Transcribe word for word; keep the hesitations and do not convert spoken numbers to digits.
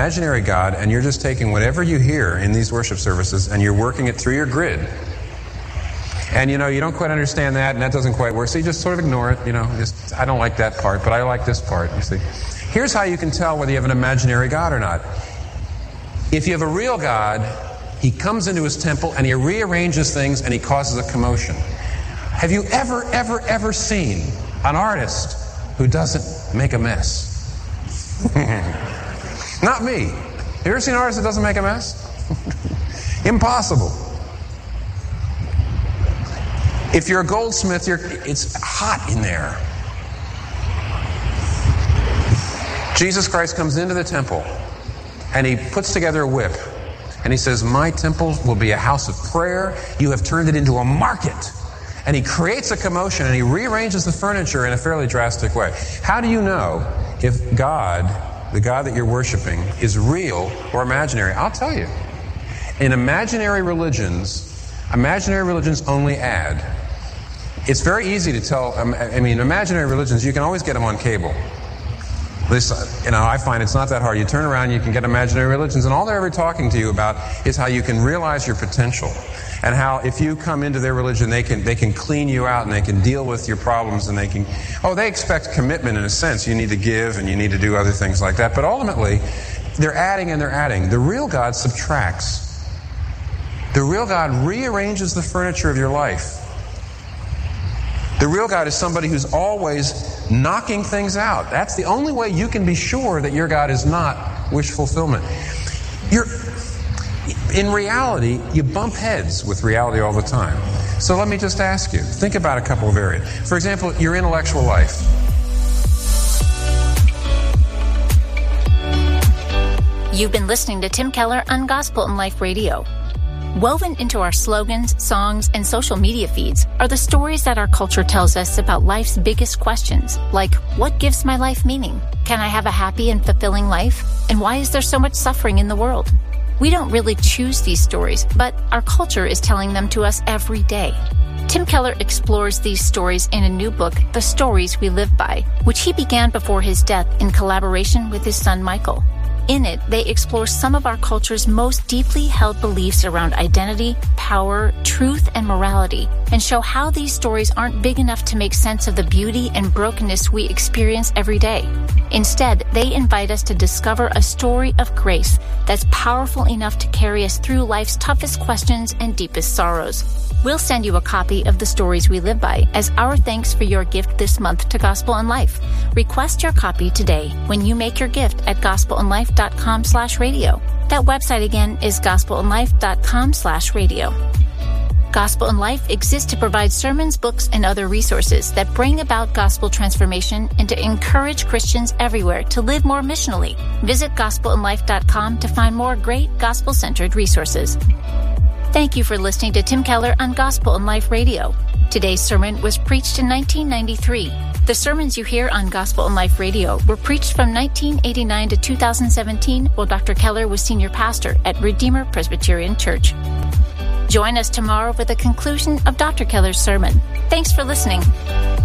imaginary God, and you're just taking whatever you hear in these worship services and you're working it through your grid. And, you know, you don't quite understand that, and that doesn't quite work, so you just sort of ignore it, you know. Just, I don't like that part, but I like this part, you see. Here's how you can tell whether you have an imaginary God or not. If you have a real God, he comes into his temple and he rearranges things and he causes a commotion. Have you ever, ever, ever seen an artist who doesn't make a mess? Not me. Have you ever seen an artist that doesn't make a mess? Impossible. If you're a goldsmith, you're, it's hot in there. Jesus Christ comes into the temple and he puts together a whip and he says, my temple will be a house of prayer. You have turned it into a market. And he creates a commotion and he rearranges the furniture in a fairly drastic way. How do you know if God, the God that you're worshiping, is real or imaginary? I'll tell you. In imaginary religions, imaginary religions only add. It's very easy to tell, I mean, imaginary religions, you can always get them on cable. At least, you know, I find it's not that hard. You turn around, you can get imaginary religions, and all they're ever talking to you about is how you can realize your potential. And how if you come into their religion, they can they can clean you out and they can deal with your problems and they can... Oh, they expect commitment in a sense. You need to give and you need to do other things like that. But ultimately, they're adding and they're adding. The real God subtracts. The real God rearranges the furniture of your life. The real God is somebody who's always knocking things out. That's the only way you can be sure that your God is not wish fulfillment. You're... In reality, you bump heads with reality all the time. So let me just ask you, think about a couple of areas. For example, your intellectual life. You've been listening to Tim Keller on Gospel in Life Radio. Woven into our slogans, songs, and social media feeds are the stories that our culture tells us about life's biggest questions, like, what gives my life meaning? Can I have a happy and fulfilling life? And why is there so much suffering in the world? We don't really choose these stories, but our culture is telling them to us every day. Tim Keller explores these stories in a new book, The Stories We Live By, which he began before his death in collaboration with his son Michael. In it, they explore some of our culture's most deeply held beliefs around identity, power, truth, and morality, and show how these stories aren't big enough to make sense of the beauty and brokenness we experience every day. Instead, they invite us to discover a story of grace that's powerful enough to carry us through life's toughest questions and deepest sorrows. We'll send you a copy of The Stories We Live By as our thanks for your gift this month to Gospel in Life. Request your copy today when you make your gift at gospelinlife.com slash radio. That website again is gospelinlife.com slash radio. Gospel in Life exists to provide sermons, books, and other resources that bring about gospel transformation and to encourage Christians everywhere to live more missionally. Visit gospel in life dot com to find more great gospel-centered resources. Thank you for listening to Tim Keller on Gospel in Life Radio. Today's sermon was preached in nineteen ninety-three. The sermons you hear on Gospel in Life Radio were preached from nineteen eighty-nine to two thousand seventeen while Doctor Keller was senior pastor at Redeemer Presbyterian Church. Join us tomorrow for the conclusion of Doctor Keller's sermon. Thanks for listening.